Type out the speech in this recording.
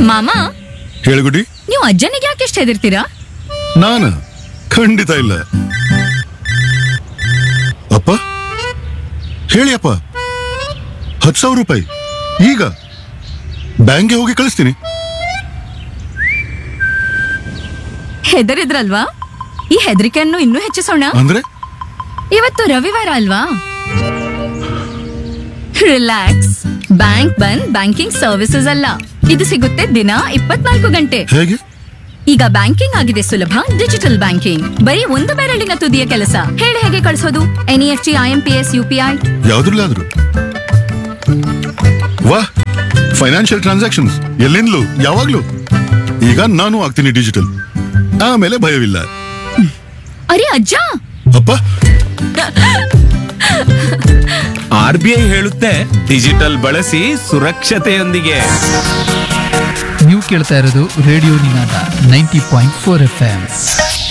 ಮಾಮ, ಹೇಳುಗುಡಿ. ನೀವು ಅಜ್ಜನಿಗೆ ಯಾಕೆ ಇಷ್ಟ ಹೆದರ್ತೀರಾ? ನಾನ ಖಂಡಿತ ಇಲ್ಲ. ಅಪ್ಪ ಹೇಳಿ ಅಪ್ಪ, 10,000 ರೂಪಾಯಿ ಈಗ ಬ್ಯಾಂಕ್ಗೆ ಹೋಗಿ ಕಳಿಸ್ತೀನಿ. ಹೆದರಿದ್ರಲ್ವಾ? ಈ ಹೆದರಿಕೆಯನ್ನು ಇನ್ನೂ ಹೆಚ್ಚಿಸೋಣ. ಅಂದ್ರೆ ಇವತ್ತು ರವಿವಾರ ಅಲ್ವಾ? ರಿಲ್ಯಾಕ್ಸ್. ಬ್ಯಾಂಕ್ ಬಂದ್ ಬ್ಯಾಂಕಿಂಗ್ ಸರ್ವಿಸಸ್ ಅಲ್ಲ, ಇದು ಸಿಗುತ್ತೆ ದಿನ 24 ಗಂಟೆ. ಹೇಗೆ? ಈಗ ಬ್ಯಾಂಕಿಂಗ್ ಆಗಿದೆ ಸುಲಭ. ಡಿಜಿಟಲ್ ಬ್ಯಾಂಕಿಂಗ್ ಬರೀ ಒಂದು ಬೆರಳಿನ ತುದಿಯ ಕೆಲಸ. ಹೇಳಿ ಹೇಗೆ ಕಳಿಸೋದು? NEFT, IMPS, UPI ಯಾವ್ದ್ರಲ್ಲಾದ್ರು? ವಾಹ್, ಫೈನಾನ್ಷಿಯಲ್ ಟ್ರಾನ್ಸಾಕ್ಷನ್ಸ್ ಎಲ್ಲಿಂದಲೂ ಯಾವಾಗ್ಲೂ. ಈಗ ನಾನು ಆಗ್ತೀನಿ ಡಿಜಿಟಲ್, ಆಮೇಲೆ ಭಯವಿಲ್ಲ. ಅರೆ ಅಜ್ಜ, ಅಪ್ಪ RBI ಹೇಳುತ್ತೆ, ಡಿಜಿಟಲ್ ಬಳಸಿ ಸುರಕ್ಷತೆಯೊಂದಿಗೆ. ನೀವು ಕೇಳ್ತಾ ಇರೋದು ರೇಡಿಯೋ ನಿನಾದ 90.4 FM.